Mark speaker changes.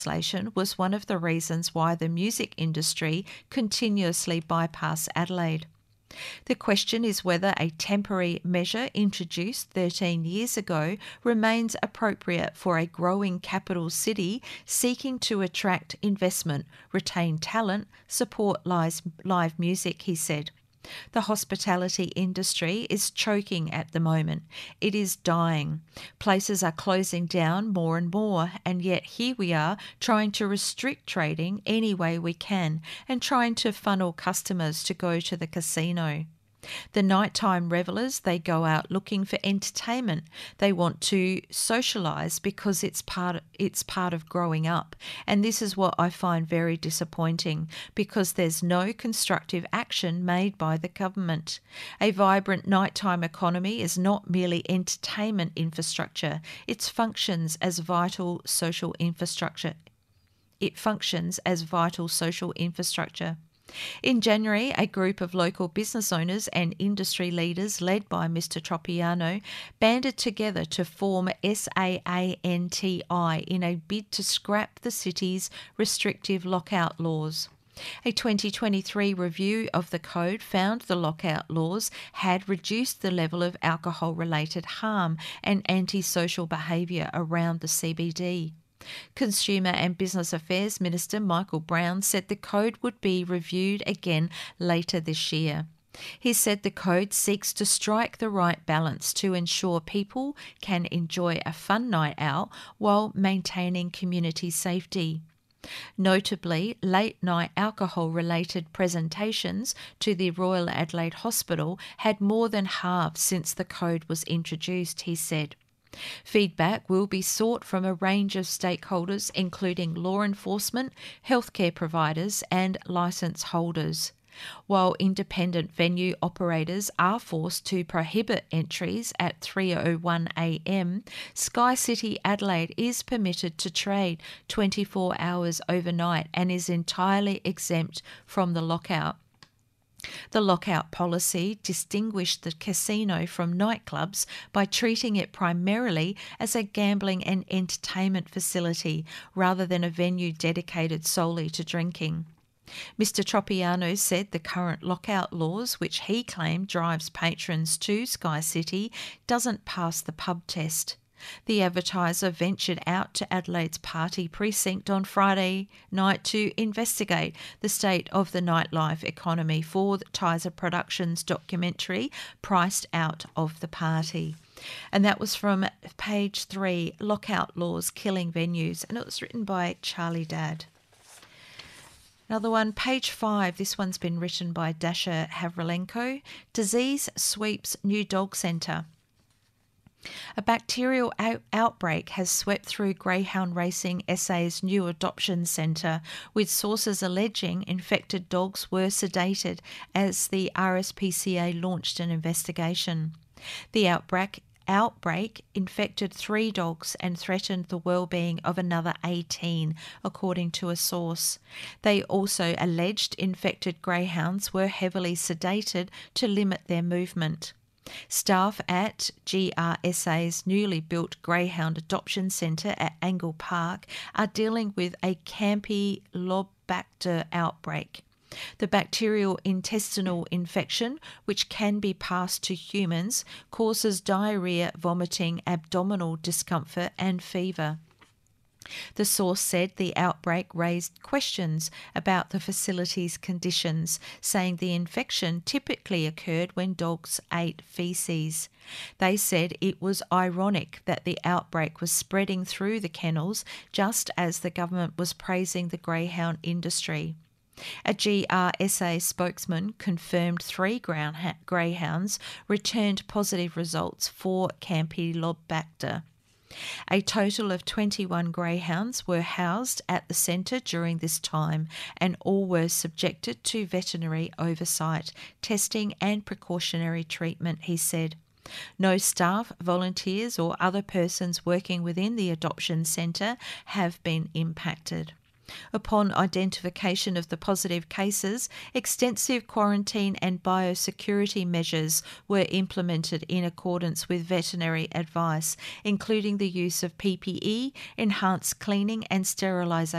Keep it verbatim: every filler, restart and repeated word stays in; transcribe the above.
Speaker 1: legislation was one of the reasons why the music industry continuously bypassed Adelaide. The question is whether a temporary measure introduced thirteen years ago remains appropriate for a growing capital city seeking to attract investment, retain talent, support live, live music, he said. The hospitality industry is choking at the moment. It is dying. Places are closing down more and more, and yet here we are trying to restrict trading any way we can and trying to funnel customers to go to the casino. The nighttime revellers, they go out looking for entertainment. They want to socialise because it's part it's part of growing up. And this is what I find very disappointing, because there's no constructive action made by the government. A vibrant nighttime economy is not merely entertainment infrastructure. It functions as vital social infrastructure. It functions as vital social infrastructure. In January, a group of local business owners and industry leaders led by Mister Tropiano banded together to form S A A N T I in a bid to scrap the city's restrictive lockout laws. A twenty twenty-three review of the code found the lockout laws had reduced the level of alcohol-related harm and antisocial behaviour around the C B D. Consumer and Business Affairs Minister Michael Brown said the code would be reviewed again later this year. He said the code seeks to strike the right balance to ensure people can enjoy a fun night out while maintaining community safety. Notably, late-night alcohol-related presentations to the Royal Adelaide Hospital had more than halved since the code was introduced, he said. Feedback will be sought from a range of stakeholders, including law enforcement, healthcare providers and licence holders. While independent venue operators are forced to prohibit entries at three oh one a m, Sky City Adelaide is permitted to trade twenty-four hours overnight and is entirely exempt from the lockout. The lockout policy distinguished the casino from nightclubs by treating it primarily as a gambling and entertainment facility rather than a venue dedicated solely to drinking. Mister Tropiano said the current lockout laws, which he claimed drives patrons to Sky City, doesn't pass the pub test. The advertiser ventured out to Adelaide's Party Precinct on Friday night to investigate the state of the nightlife economy for the Tizer Productions documentary Priced Out of the Party. And that was from page three, Lockout Laws Killing Venues, and it was written by Charlie Dadd. Another one, page five, this one's been written by Dasha Havrilenko. Disease sweeps new dog centre. A bacterial out- outbreak has swept through Greyhound Racing S A's new adoption centre, with sources alleging infected dogs were sedated as the R S P C A launched an investigation. The outbreak outbreak infected three dogs and threatened the well-being of another eighteen, according to a source. They also alleged infected greyhounds were heavily sedated to limit their movement. Staff at G R S A's newly built Greyhound Adoption Centre at Angle Park are dealing with a Campylobacter outbreak. The bacterial intestinal infection, which can be passed to humans, causes diarrhoea, vomiting, abdominal discomfort and fever. The source said the outbreak raised questions about the facility's conditions, saying the infection typically occurred when dogs ate faeces. They said it was ironic that the outbreak was spreading through the kennels just as the government was praising the greyhound industry. A G R S A spokesman confirmed three ground ha- greyhounds returned positive results for Campylobacter. A total of twenty-one greyhounds were housed at the centre during this time, and all were subjected to veterinary oversight, testing and precautionary treatment, he said. No staff, volunteers or other persons working within the adoption centre have been impacted. Upon identification of the positive cases, extensive quarantine and biosecurity measures were implemented in accordance with veterinary advice, including the use of P P E, enhanced cleaning and sterilisation